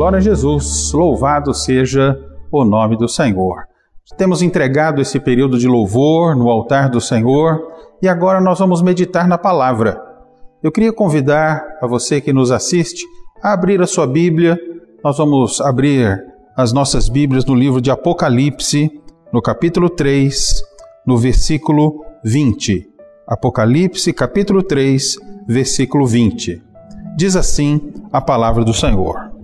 glória a Jesus, louvado seja o nome do Senhor. Temos entregado esse período de louvor no altar do Senhor e agora nós vamos meditar na palavra. Eu queria convidar a você que nos assiste a abrir a sua Bíblia. Nós vamos abrir as nossas Bíblias no livro de Apocalipse, no capítulo 3, no versículo 20. Apocalipse, capítulo 3, versículo 20. Diz assim a palavra do Senhor: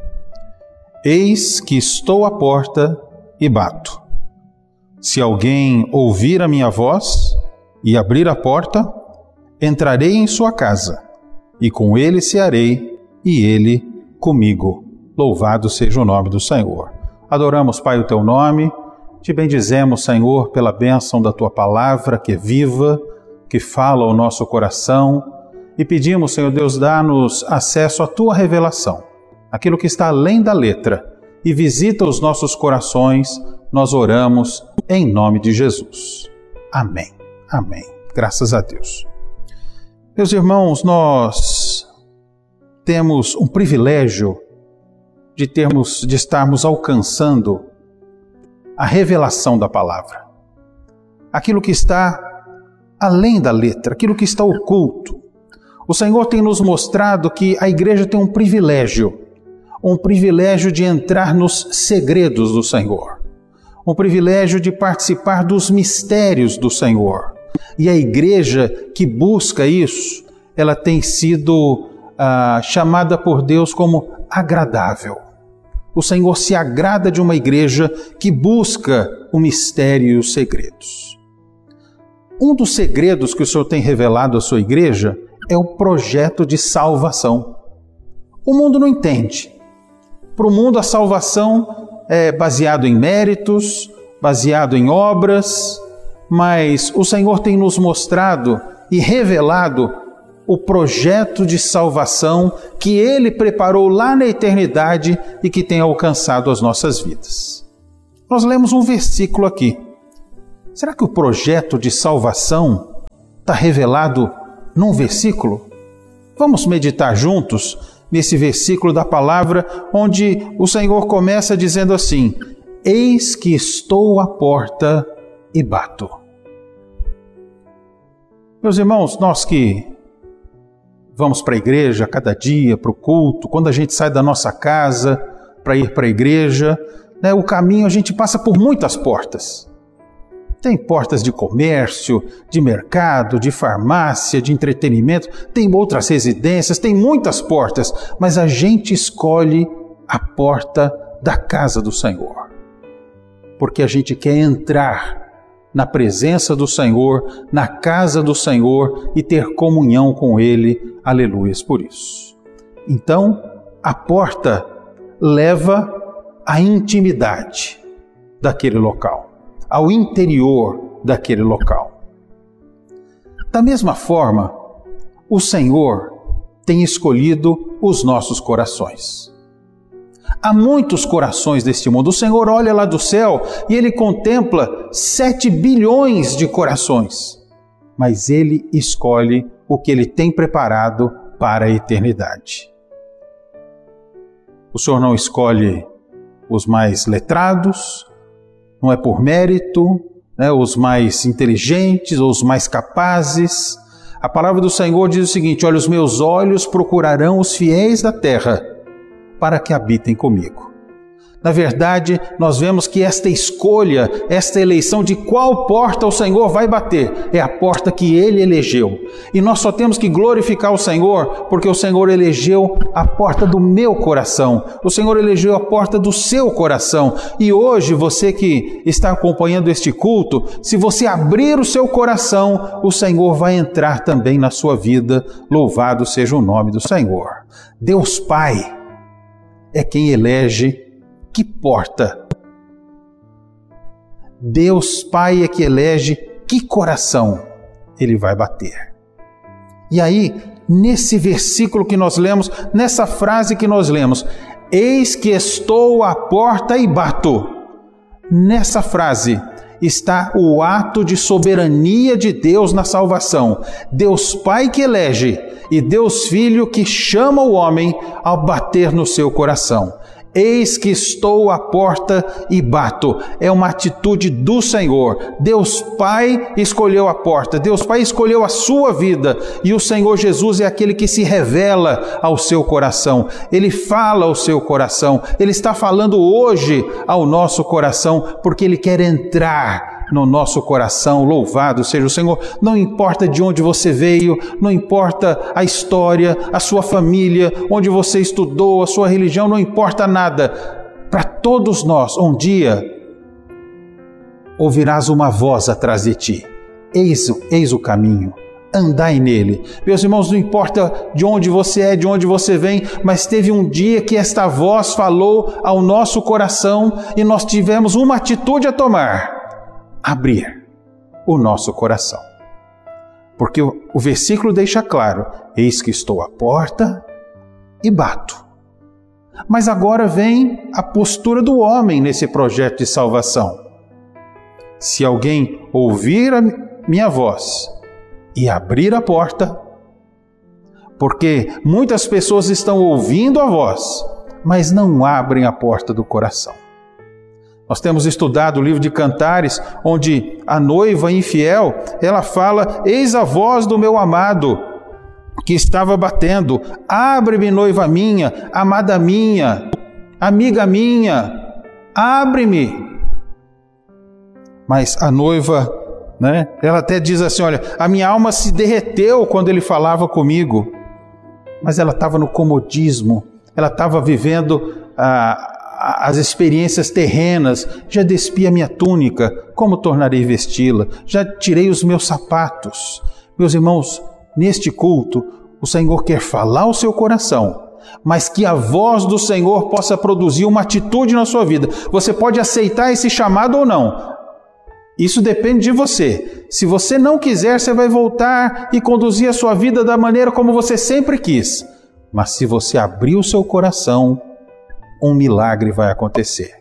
Eis que estou à porta e bato. Se alguém ouvir a minha voz e abrir a porta, entrarei em sua casa, e com ele cearei, e ele comigo. Louvado seja o nome do Senhor. Adoramos, Pai, o teu nome. Te bendizemos, Senhor, pela bênção da tua palavra, que é viva, que fala ao nosso coração. E pedimos, Senhor Deus, dá-nos acesso à tua revelação, aquilo que está além da letra, e visita os nossos corações. Nós oramos em nome de Jesus. Amém. Amém. Graças a Deus. Meus irmãos, nós temos um privilégio de estarmos alcançando a revelação da palavra. Aquilo que está além da letra, aquilo que está oculto. O Senhor tem nos mostrado que a igreja tem um privilégio de entrar nos segredos do Senhor, um privilégio de participar dos mistérios do Senhor. E a igreja que busca isso, ela tem sido chamada por Deus como agradável. O Senhor se agrada de uma igreja que busca o mistério e os segredos. Um dos segredos que o Senhor tem revelado à sua igreja é o projeto de salvação. O mundo não entende. Para o mundo, a salvação é baseado em méritos, baseado em obras, mas o Senhor tem nos mostrado e revelado o projeto de salvação que Ele preparou lá na eternidade e que tem alcançado as nossas vidas. Nós lemos um versículo aqui. Será que o projeto de salvação está revelado num versículo? Vamos meditar juntos nesse versículo da palavra, onde o Senhor começa dizendo assim: Eis que estou à porta e bato. Meus irmãos, nós que vamos para a igreja cada dia, para o culto, quando a gente sai da nossa casa para ir para a igreja, o caminho a gente passa por muitas portas. Tem portas de comércio, de mercado, de farmácia, de entretenimento, tem outras residências, tem muitas portas, mas a gente escolhe a porta da casa do Senhor, porque a gente quer entrar na presença do Senhor, na casa do Senhor e ter comunhão com Ele. Aleluias por isso. Então, a porta leva à intimidade daquele local, ao interior daquele local. Da mesma forma, o Senhor tem escolhido os nossos corações. Há muitos corações deste mundo. O Senhor olha lá do céu e Ele contempla 7 bilhões de corações. Mas Ele escolhe o que Ele tem preparado para a eternidade. O Senhor não escolhe os mais letrados, não é por mérito, os mais inteligentes ou os mais capazes. A palavra do Senhor diz o seguinte: olha, os meus olhos procurarão os fiéis da terra, para que habitem comigo. Na verdade, nós vemos que esta escolha, esta eleição de qual porta o Senhor vai bater, é a porta que Ele elegeu. E nós só temos que glorificar o Senhor, porque o Senhor elegeu a porta do meu coração. O Senhor elegeu a porta do seu coração. E hoje, você que está acompanhando este culto, se você abrir o seu coração, o Senhor vai entrar também na sua vida. Louvado seja o nome do Senhor. Deus Pai é quem elege que porta. Deus Pai é que elege que coração Ele vai bater. E aí, nesse versículo que nós lemos, nessa frase que nós lemos, eis que estou à porta e bato. Nessa frase está o ato de soberania de Deus na salvação. Deus Pai que elege e Deus Filho que chama o homem ao bater no seu coração. Eis que estou à porta e bato. É uma atitude do Senhor. Deus Pai escolheu a porta. Deus Pai escolheu a sua vida. E o Senhor Jesus é aquele que se revela ao seu coração. Ele fala ao seu coração. Ele está falando hoje ao nosso coração, porque Ele quer entrar no nosso coração. Louvado seja o Senhor. Não importa de onde você veio, não importa a história, a sua família, onde você estudou, a sua religião, não importa nada. Para todos nós, um dia, ouvirás uma voz atrás de ti. Eis o caminho, andai nele. Meus irmãos, não importa de onde você é, de onde você vem, mas teve um dia que esta voz falou ao nosso coração e nós tivemos uma atitude a tomar: abrir o nosso coração. Porque o versículo deixa claro: eis que estou à porta e bato. Mas agora vem a postura do homem nesse projeto de salvação. Se alguém ouvir a minha voz e abrir a porta, porque muitas pessoas estão ouvindo a voz, mas não abrem a porta do coração. Nós temos estudado o livro de Cantares, onde a noiva infiel, ela fala: eis a voz do meu amado, que estava batendo. Abre-me, noiva minha, amada minha, amiga minha, abre-me. Mas a noiva, ela até diz assim: olha, a minha alma se derreteu quando ele falava comigo. Mas ela estava no comodismo, ela estava vivendo as experiências terrenas. Já despi a minha túnica, como tornarei vesti-la? Já tirei os meus sapatos. Meus irmãos, neste culto, o Senhor quer falar ao seu coração, mas que a voz do Senhor possa produzir uma atitude na sua vida. Você pode aceitar esse chamado ou não. Isso depende de você. Se você não quiser, você vai voltar e conduzir a sua vida da maneira como você sempre quis. Mas se você abrir o seu coração, um milagre vai acontecer.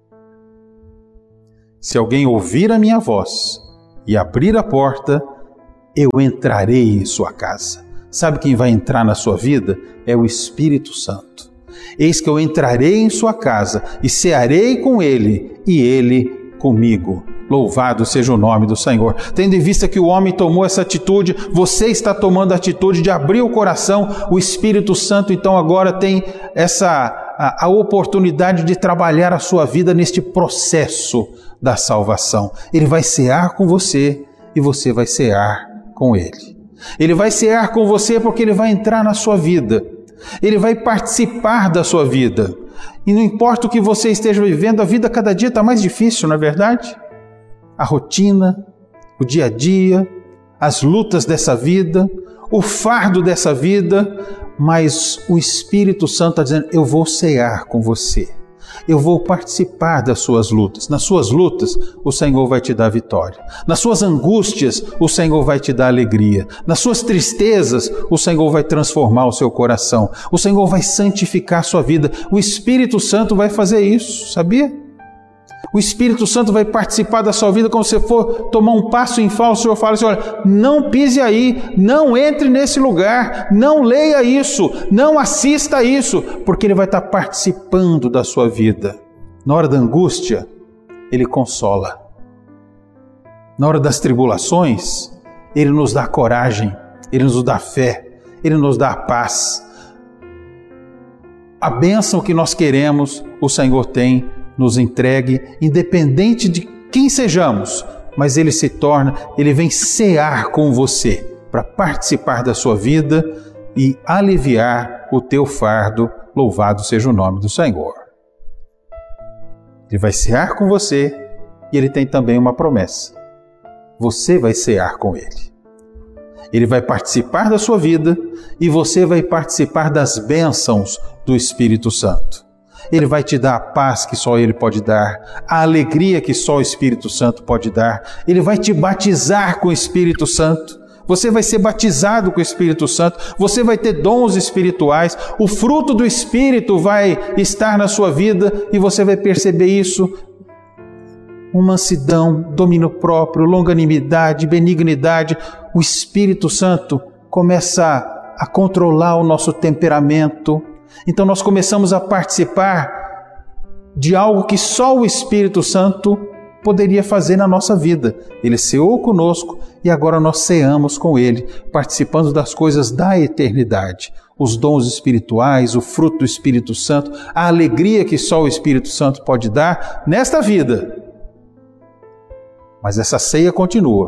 Se alguém ouvir a minha voz e abrir a porta, eu entrarei em sua casa. Sabe quem vai entrar na sua vida? É o Espírito Santo. Eis que eu entrarei em sua casa e cearei com ele e ele comigo. Louvado seja o nome do Senhor. Tendo em vista que o homem tomou essa atitude, você está tomando a atitude de abrir o coração. O Espírito Santo então agora tem a oportunidade de trabalhar a sua vida neste processo da salvação. Ele vai cear com você e você vai cear com ele. Ele vai cear com você porque ele vai entrar na sua vida. Ele vai participar da sua vida. E não importa o que você esteja vivendo, a vida cada dia está mais difícil, não é verdade? A rotina, o dia a dia, as lutas dessa vida, o fardo dessa vida, mas o Espírito Santo está dizendo: eu vou cear com você. Eu vou participar das suas lutas. Nas suas lutas, o Senhor vai te dar vitória. Nas suas angústias, o Senhor vai te dar alegria. Nas suas tristezas, o Senhor vai transformar o seu coração. O Senhor vai santificar a sua vida. O Espírito Santo vai fazer isso, sabia? O Espírito Santo vai participar da sua vida. Quando você for tomar um passo em falso, o Senhor fala assim: olha, não pise aí, não entre nesse lugar, não leia isso, não assista isso, porque Ele vai estar participando da sua vida. Na hora da angústia, Ele consola. Na hora das tribulações, Ele nos dá coragem, Ele nos dá fé, Ele nos dá paz. A bênção que nós queremos, o Senhor tem nos entregue, independente de quem sejamos, mas Ele vem cear com você para participar da sua vida e aliviar o teu fardo. Louvado seja o nome do Senhor. Ele vai cear com você e Ele tem também uma promessa: você vai cear com Ele. Ele vai participar da sua vida e você vai participar das bênçãos do Espírito Santo. Ele vai te dar a paz que só Ele pode dar, a alegria que só o Espírito Santo pode dar. Ele vai te batizar com o Espírito Santo. Você vai ser batizado com o Espírito Santo. Você vai ter dons espirituais. O fruto do Espírito vai estar na sua vida e você vai perceber isso. Uma mansidão, domínio próprio, longanimidade, benignidade. O Espírito Santo começa a controlar o nosso temperamento. Então nós começamos a participar de algo que só o Espírito Santo poderia fazer na nossa vida. Ele ceou conosco e agora nós ceamos com Ele, participando das coisas da eternidade. Os dons espirituais, o fruto do Espírito Santo, a alegria que só o Espírito Santo pode dar nesta vida. Mas essa ceia continua.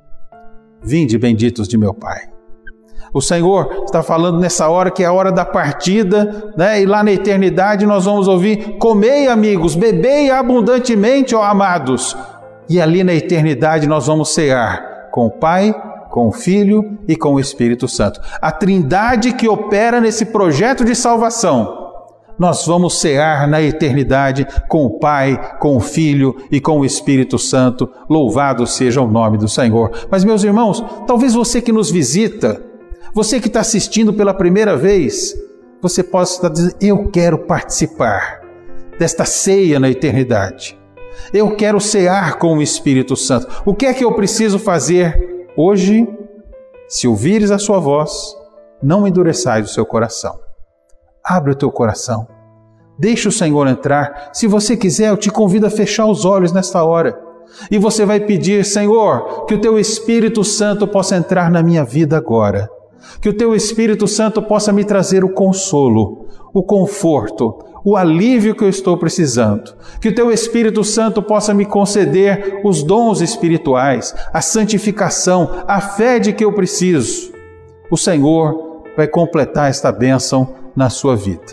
Vinde, benditos de meu Pai. O Senhor está falando nessa hora que é a hora da partida, né? E lá na eternidade nós vamos ouvir: comei, amigos, bebei abundantemente, ó amados. E ali na eternidade nós vamos cear com o Pai, com o Filho e com o Espírito Santo. A Trindade que opera nesse projeto de salvação. Nós vamos cear na eternidade com o Pai, com o Filho e com o Espírito Santo. Louvado seja o nome do Senhor. Mas, meus irmãos, talvez você que nos visita, você que está assistindo pela primeira vez, você possa estar dizendo: eu quero participar desta ceia na eternidade. Eu quero cear com o Espírito Santo. O que é que eu preciso fazer hoje? Se ouvires a sua voz, não endureçais o seu coração. Abre o teu coração. Deixa o Senhor entrar. Se você quiser, eu te convido a fechar os olhos nesta hora. E você vai pedir: Senhor, que o teu Espírito Santo possa entrar na minha vida agora. Que o teu Espírito Santo possa me trazer o consolo, o conforto, o alívio que eu estou precisando. Que o teu Espírito Santo possa me conceder os dons espirituais, a santificação, a fé de que eu preciso. O Senhor vai completar esta bênção na sua vida.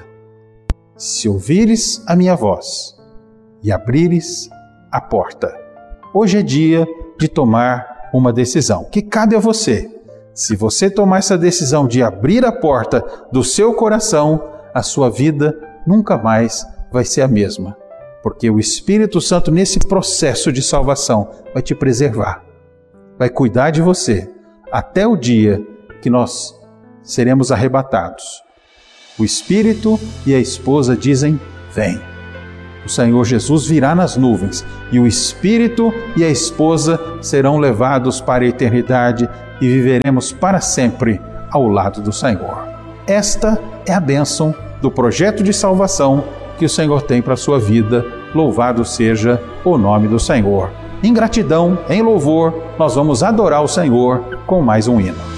Se ouvires a minha voz e abrires a porta. Hoje é dia de tomar uma decisão que cabe a você. Se você tomar essa decisão de abrir a porta do seu coração, a sua vida nunca mais vai ser a mesma. Porque o Espírito Santo, nesse processo de salvação, vai te preservar, vai cuidar de você, até o dia que nós seremos arrebatados. O Espírito e a esposa dizem: vem. O Senhor Jesus virá nas nuvens e o Espírito e a esposa serão levados para a eternidade e viveremos para sempre ao lado do Senhor. Esta é a bênção do projeto de salvação que o Senhor tem para a sua vida. Louvado seja o nome do Senhor. Em gratidão, em louvor, nós vamos adorar o Senhor com mais um hino.